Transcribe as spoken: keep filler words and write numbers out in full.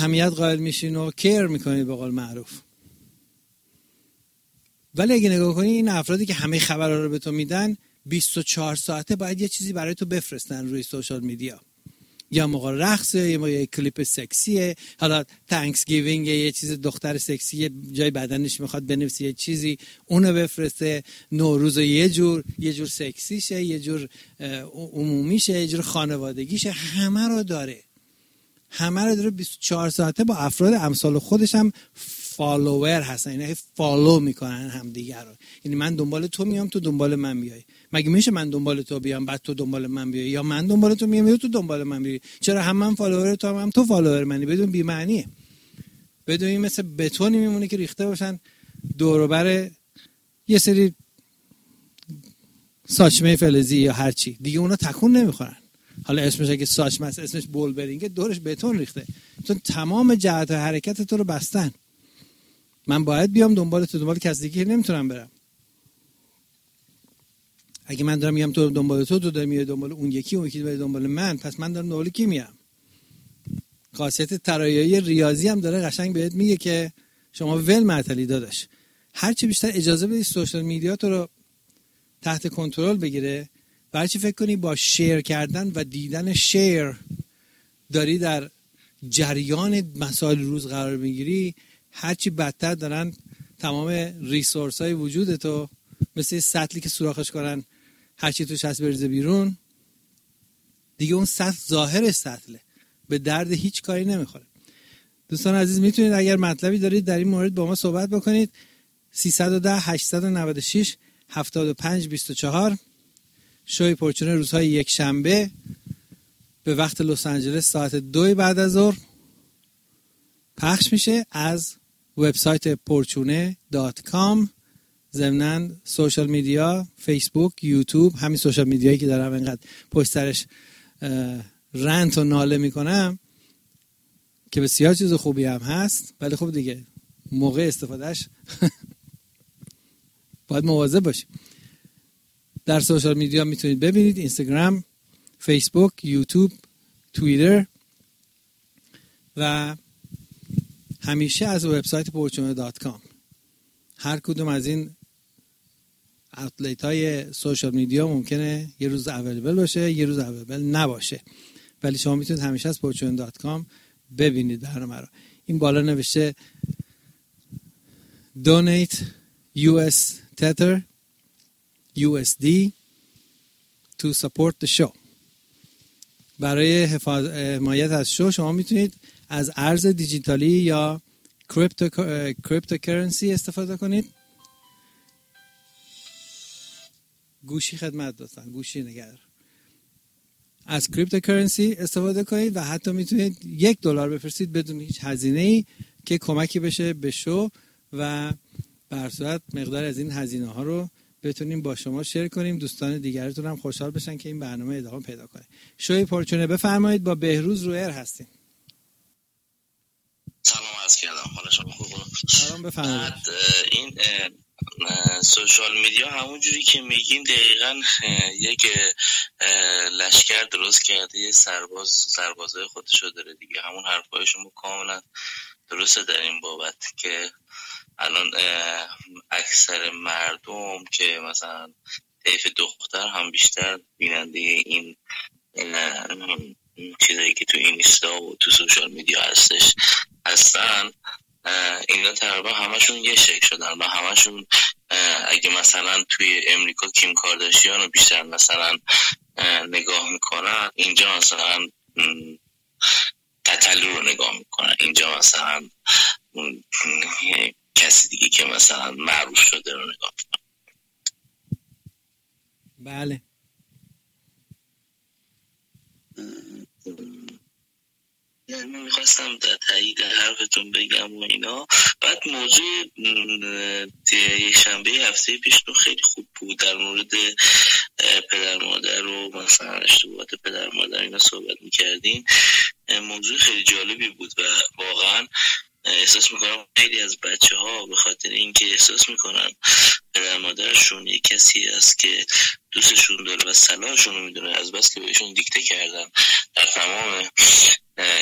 اهمیت قائل میشین و کیر میکنید به قول معروف. ولی اگه نگاه کنی این افرادی که همه خبرها رو به تو میدن بیست و چهار ساعته باید یه چیزی برای تو بفرستن روی سوشال میدیا. یا موقع رقصه، یا موقع یه کلیپ سکسیه، حالا تانکس گیوینگ یه چیز دختر سکسی جای بدنش میخواد بنویسه یه چیزی اونو بفرسته، نوروز یه جور یه جور سکسیشه، یه جور عمومیشه، یه جور خانوادگیشه، همه رو داره همه رو داره بیست و چهار ساعته با افراد امثال خودش هم فالوور هستن، یعنی فالو میکنن همدیگه رو. یعنی من دنبال تو میام تو دنبال من بیای. مگه میشه من دنبال تو بیام بعد تو دنبال من بیای، یا من دنبال تو میام یا تو دنبال من بیای؟ چرا هم من فالوور تو هم, هم تو فالوور منی؟ بدون بی معنیه. بدون این مثل بتونی میمونه که ریخته باشن دور و بر یه سری ساچمه فلزی یا هر چی دیگه، اونا تکون نمیخورن. حالا اسمش اگه ساچمه است اسمش بولبرینگه، دورش بتون ریخته، چون تمام جهت حرکت تو رو بستن. من باید بیام دنبال تو، دنبال کسی دیگه نمیتونم برم. اگه من دارم میگم تو دنبال تو، تو داری میای دنبال اون یکی، اون یکی داره دنبال من، پس من دارم دنبال کی میام؟ خاصیت طرایایی ریاضی هم داره قشنگ بهت میگه که شما ول معطلی داداش، هر چی بیشتر اجازه بدی سوشال میدیا تو رو تحت کنترل بگیره، برای چی فکر کنی با شیر کردن و دیدن شیر داری در جریان مسائل روز قرار میگیری، هرچی بدتر دارن تمام ریسورس های وجود تو مثل سطلی که سوراخش کنن هرچی توش هست بریزه بیرون دیگه. اون سطل ظاهر سطله، به درد هیچ کاری نمیخوره. دوستان عزیز، میتونید اگر مطلبی دارید در این مورد با ما صحبت بکنید. سیصد و ده هشتصد و نود و شش هفتاد و پنج بیست و چهار شوی پرچونه روزهای یک شنبه به وقت لس آنجلس ساعت دو بعد از ظهر پخش میشه از وبسایت پرچونه دات کام. ضمناً سوشال میدیا، فیسبوک، یوتیوب، همین سوشال میدیایی که دارم اینقدر پشت سرش رنت و ناله میکنم که بسیار چیز خوبی هم هست، ولی خب دیگه موقع استفادهش باید مواظب باشیم. در سوشال میدیا میتونید ببینید: اینستاگرام، فیسبوک، یوتیوب، توییتر و همیشه از وبسایت پرچونه دات کام. هر کدوم از این اوتلیت های سوشال میدیا ممکنه یه روز اویلیبل باشه، یه روز اویلیبل نباشه، ولی شما میتونید همیشه از پرچونه دات کام ببینید برنامه رو. این بالا نوشته donate یو اس Tether یو اس دی to support the show. برای حفاظ... حمایت از شو شما میتونید از ارز دیجیتالی یا کریپتو کریپتوکرنسی استفاده کنید. گوشی خدمت دادن، گوشی نگرد. از کریپتوکرنسی استفاده کنید و حتی میتونید یک دلار بفرستید بدون هیچ هزینه‌ای که کمکی بشه به شو و به هر صورت مقدار از این هزینه ها رو بتونیم با شما شیر کنیم، دوستان دیگرتون هم خوشحال بشن که این برنامه ادامه پیدا کنه. شوی پرچونه، بفرمایید، با بهروز رو ایر هستیم. سلام عرض کردم، حالا شما خوبه؟ سلام، بفرمایید. این سوشال میدیا همون جوری که میگین دقیقاً یک لشکر درست کرده، یه سرباز سربازای خودشو داره دیگه. همون حرفای شما کاملا درسته در این بابت که الان اکثر مردم که مثلا طیف دختر هم بیشتر بیننده این چیزایی که تو اینستا و تو سوشال میدیا هستش هستن، اینا تقریبا همشون یه شکل شدن و همشون اگه مثلا توی امریکا کیم کارداشیان رو بیشتر مثلا نگاه میکنن، اینجا مثلا قتلو رو نگاه میکنن، اینجا مثلا کسی دیگه که مثلا معروف شده رو نگاه میکنن. بله. یعنی میخواستم در تایید حرفتون بگم و اینا. بعد موضوع یک شنبه هفته پیش تو خیلی خوب بود، در مورد پدر مادر و مثلا اشتباهات پدر مادر اینا صحبت میکردین. موضوع خیلی جالبی بود و واقعا احساس میکنم خیلی از بچه ها به خاطر اینکه احساس میکنن پدر مادرشون یک کسی است که دوستشون داره و صلاحشون رو میدونه، از بس که بهشون دیکته کردن در تمام